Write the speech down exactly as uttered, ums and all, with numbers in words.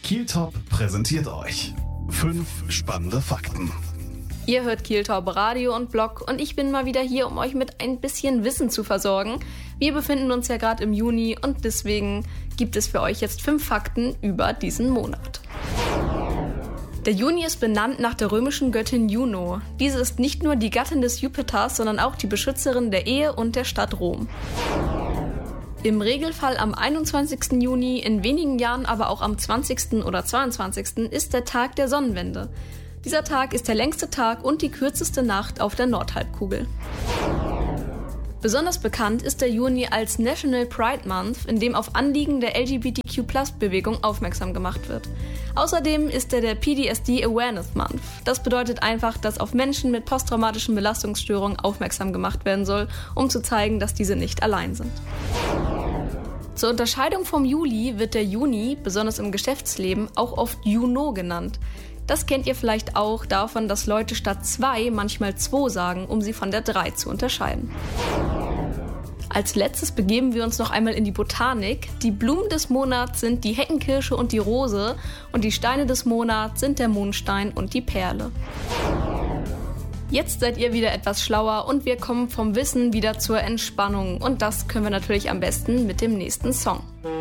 Kieltop präsentiert euch fünf spannende Fakten. Ihr hört Kieltop Radio und Blog und ich bin mal wieder hier, um euch mit ein bisschen Wissen zu versorgen. Wir befinden uns ja gerade im Juni und deswegen gibt es für euch jetzt fünf Fakten über diesen Monat. Der Juni ist benannt nach der römischen Göttin Juno. Diese ist nicht nur die Gattin des Jupiters, sondern auch die Beschützerin der Ehe und der Stadt Rom. Im Regelfall am einundzwanzigsten Juni, in wenigen Jahren aber auch am zwanzigsten oder zweiundzwanzigsten ist der Tag der Sonnenwende. Dieser Tag ist der längste Tag und die kürzeste Nacht auf der Nordhalbkugel. Besonders bekannt ist der Juni als National Pride Month, in dem auf Anliegen der L G B T Q Plus Bewegung aufmerksam gemacht wird. Außerdem ist er der P T S D Awareness Month. Das bedeutet einfach, dass auf Menschen mit posttraumatischen Belastungsstörungen aufmerksam gemacht werden soll, um zu zeigen, dass diese nicht allein sind. Zur Unterscheidung vom Juli wird der Juni, besonders im Geschäftsleben, auch oft Juno genannt. Das kennt ihr vielleicht auch davon, dass Leute statt zwei manchmal zwei sagen, um sie von der drei zu unterscheiden. Als letztes begeben wir uns noch einmal in die Botanik. Die Blumen des Monats sind die Heckenkirsche und die Rose und die Steine des Monats sind der Mondstein und die Perle. Jetzt seid ihr wieder etwas schlauer und wir kommen vom Wissen wieder zur Entspannung und das können wir natürlich am besten mit dem nächsten Song.